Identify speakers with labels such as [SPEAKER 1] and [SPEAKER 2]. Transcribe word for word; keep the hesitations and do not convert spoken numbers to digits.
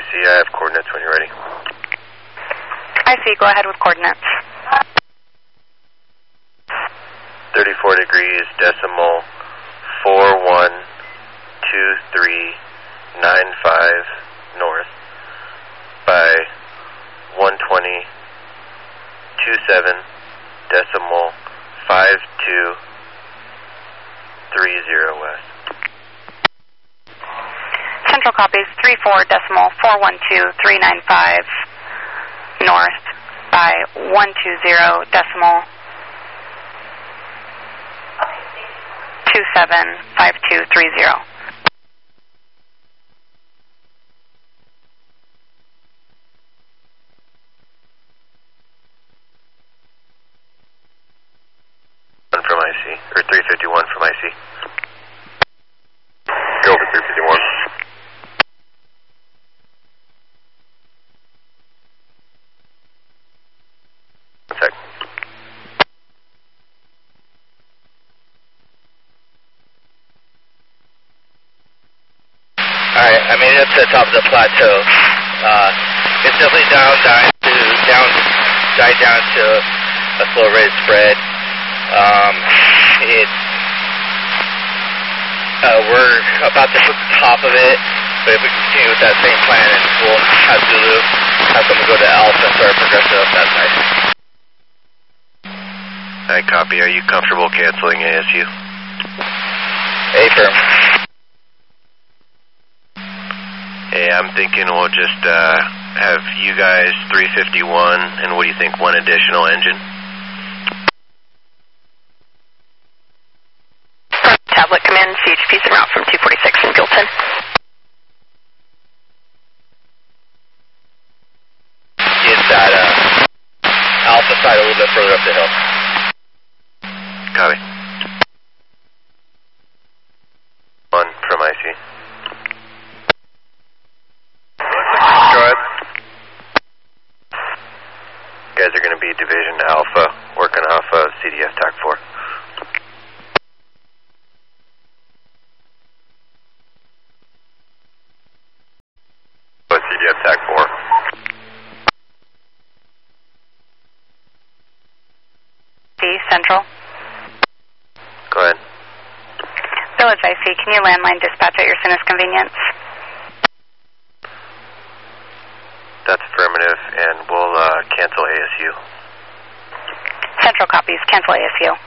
[SPEAKER 1] C, I have coordinates when you're ready.
[SPEAKER 2] I C, go ahead with coordinates.
[SPEAKER 1] thirty-four degrees, decimal, four one two three nine five north by one twenty two seven decimal five two three zero west.
[SPEAKER 2] Central copies three four decimal four one two three nine five north by one two zero decimal two seven five two three zero.
[SPEAKER 1] One from I C, or three fifty-one from I C. Go over three fifty-one. One sec.
[SPEAKER 3] Alright, I made it up to the top of the plateau. Uh, it's definitely down, dying to, down, died down to a slow rate of spread. Um, it's, uh, we're about to hit the top of it, but if we continue with that same plan, and we'll have Zulu have someone go to Alpha and start progressive up that side.
[SPEAKER 1] I copy. Are you comfortable canceling A S U?
[SPEAKER 3] A-firm.
[SPEAKER 1] Hey, I'm thinking we'll just uh, have you guys three fifty-one, and what do you think, one additional engine?
[SPEAKER 2] Tablet, come in, C H P's en route from two forty-six in Gilton.
[SPEAKER 3] Is that uh, Alpha side a little bit further up the hill?
[SPEAKER 1] Copy. One from I C. Go ahead. You guys are going to be Division Alpha, working off of C D S TAC four. What's C D S TAC four?
[SPEAKER 2] C, Central.
[SPEAKER 1] Go ahead.
[SPEAKER 2] Village I C, can you landline dispatch at your soonest convenience?
[SPEAKER 1] That's affirmative, and we'll uh, cancel A S U.
[SPEAKER 2] Central copies, cancel A S U.